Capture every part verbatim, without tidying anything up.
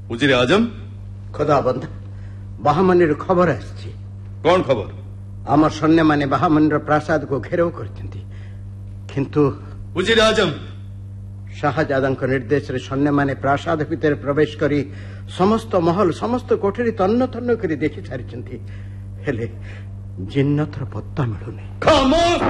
उजिर आजम खुदाबंद बाहामनिर खबर आछि। कौन खबर? आम सैन्य माने बाहामनिर प्रासाद को घेराव करछंती किंतु उजिर आजम शाहजादा निर्देश रे सैन्य माने प्रासाद भितर प्रवेश करी समस्त महल समस्त कोठरी तन्न तन्न करी देखि सारिछंती हेले जिन्नतर पत्ता मिलुनी। खामोश!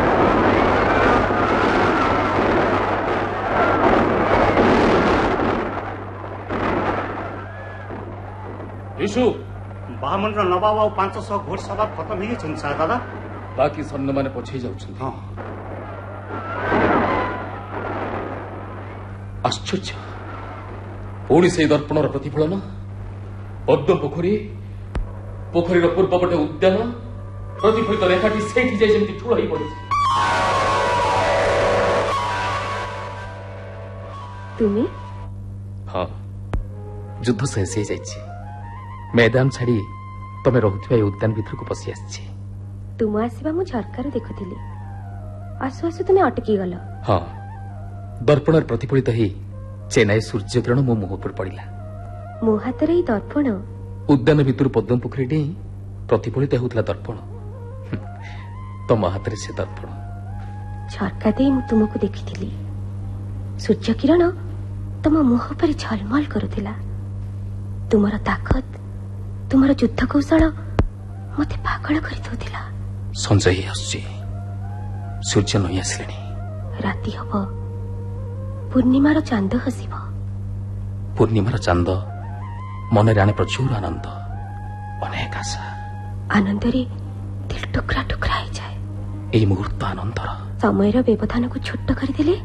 यीशु बामनर नवाब और पांच सौ घोड़ सवार खत्म ही दादा बाकी सैन्य माने पछे जाउछन। हाँ आश्चर्य पुणी से दर्पणर प्रतिफलन पद्म पोखरी पोखरीर पूर्वपटे उद्यान प्रतिफलित रेखाटी सेठी जाय जेमति ठूल होई पड़े। तुम्हें हाँ युद्ध शेष हो जाइए मैदान छाड़ी तमे रहुथिबा उद्यान भीतर को पसी आछि। तुम आसीबा मु झरकार देखुथिली आसु आसु तुमे अटकी गल। हाँ दर्पण प्रतिफलित ही चेन्नई सूर्य किरण मो मुह पर पड़िला। मो हाथ रे दर्पण उद्यान भितर पद्म पोखरी डे प्रतिफलित होउतला दर्पण तम हाथ रे से दर्पण झरका दे मु तुमको देखिथिली सूर्य किरण तम मुह पर झलमल करुथिला। तुमर ताकत तुमर युद्ध कौशल मते पागल करि दोथिला। संजय आसी सूर्य नई आसलेनी राति हब पूर्णिमार चांद हसिब। पूर्णिमार चांद मन रे आने प्रचुर आनंद अनेक आशा आनंद रे दिल टुकड़ा टुकड़ा हो जाए। एई मुहूर्त आनंदर समयर व्यवधान को छोट करदेले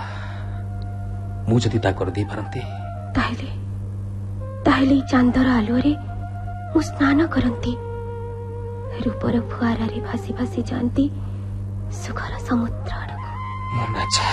मु जदि ता कर दे पारंती ताहले ताहले चांदर आलोरे मु स्नान करंती रूपर फुआरा रे भासी भासी जानती सुखर समुद्र आड़को। मनाचा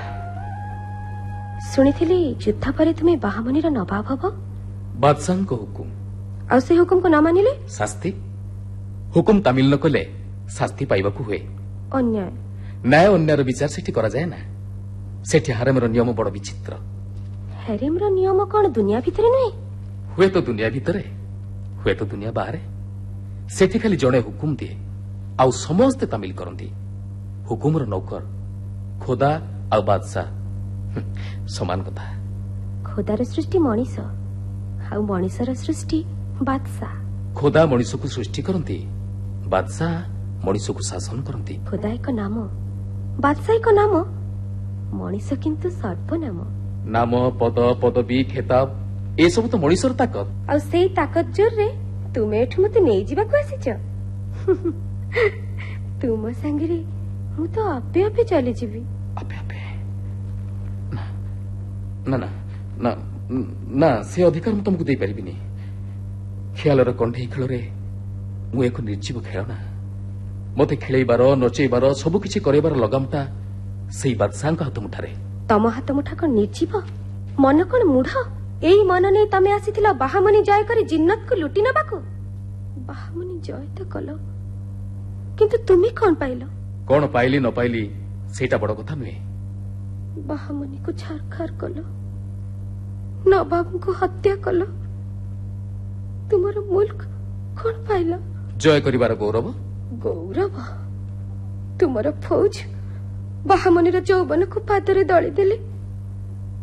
सुनिथिली युद्ध परे तुम्हें बाहामनिर नवाब हब। बादशाह को हुकुम आ से हुकुम को न मानिले शास्ति हुकुम तामिल न कले शास्ति पाइबाकू हुए। अन्याय न्याय अन्यायर विचार सेठी करा जाए ना। सेठी हारेमर नियम बड़ विचित्र। हारेमर नियम कौन दुनिया भितरे नहीं? हुए तो दुनिया भितरे हुए तो दुनिया बाहर। सेठी खाली जड़े हुकुम दिए आउ समस्ते तामिल करती। हुकुमर नौकर खोदा आ बादशाह समान कथा। खोदार सृष्टि मनीष आउ मनीषर सृष्टि बादशाह। खोदा मनीष को सृष्टि करती बादशाह मनीष को शासन करती। खोदा एक नाम बादशाह एक नाम मनीष किंतु सर्वनाम। नाम पद पदवी खेताब ए सब तो मनीषर ताकत। आ सेई ताकत जोर रे तुमे एठु मते नै जीवाको आसीच। तुम संगरे मु तो आपे आपे चली जीवी। आपे आपे ना ना ना ना ना से अधिकार मु तुमको दे परिबिनी। खेलर कंठे खेल रे मु एक निर्जीव खेलना मते खेलैबार नचैबार सब किछि करैबार लगामटा सेई बादशाह हाथ मुठारे। तम हाथ मुठा कोन निर्जीव मन कोन मुढ एई मन नै तमे आसीथिला बाहामनी जय करी जिन्नत को लुटी नबाको। बाहामनी जय त कलो किंतु तुमी कोन पाइलो? कोन पाइली न पाइली सेटा बड़ कथा नुहे। बाहामनी को छारखार कलो नवाब को हत्या कलो तुमर मुल्क कोन पाइलो? जय करिबार गौरव। गौरव तुमर फौज बाहामनीर यौवन को पादरे दଳି देले